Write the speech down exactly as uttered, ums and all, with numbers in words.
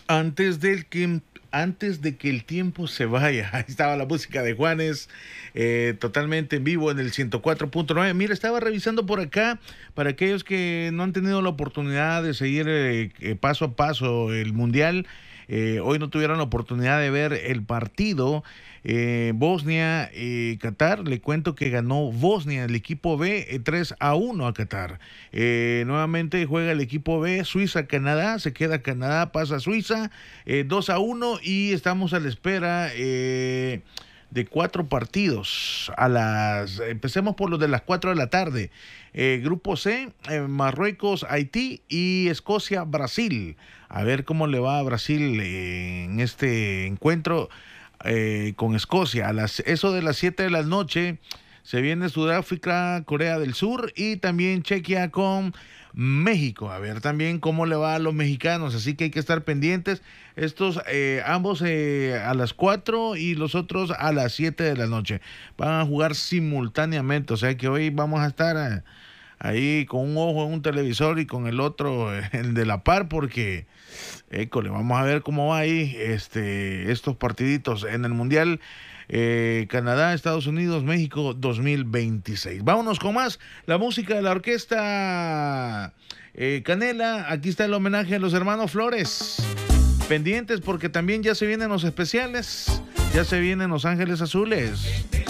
Antes del que, antes de que el tiempo se vaya, ahí estaba la música de Juanes, eh, totalmente en vivo en el ciento cuatro punto nueve. Mira, estaba revisando por acá, para aquellos que no han tenido la oportunidad de seguir eh, eh, paso a paso el Mundial, eh, hoy no tuvieron la oportunidad de ver el partido. Eh, Bosnia y eh, Qatar, le cuento que ganó Bosnia, el equipo B, eh, tres a uno a Qatar. Eh, nuevamente juega el equipo B, Suiza-Canadá, se queda Canadá, pasa a Suiza, eh, dos a uno, y estamos a la espera eh, de cuatro partidos. A las, empecemos por los de las cuatro de la tarde. Eh, grupo C, eh, Marruecos, Haití y Escocia, Brasil. A ver cómo le va a Brasil eh, en este encuentro. Eh, con Escocia, a las, eso de las siete de la noche, se viene Sudáfrica, Corea del Sur y también Chequia con México. A ver también cómo le va a los mexicanos, así que hay que estar pendientes. Estos eh, ambos eh, a las cuatro y los otros a las siete de la noche. Van a jugar simultáneamente, o sea que hoy vamos a estar eh, ahí con un ojo en un televisor y con el otro, eh, el de la par, porque école, vamos a ver cómo va ahí este, estos partiditos en el Mundial eh, Canadá, Estados Unidos, México dos mil veintiséis. Vámonos con más, la música de la orquesta eh, Canela. Aquí está el homenaje a los hermanos Flores. Pendientes porque también ya se vienen los especiales, ya se vienen Los Ángeles Azules.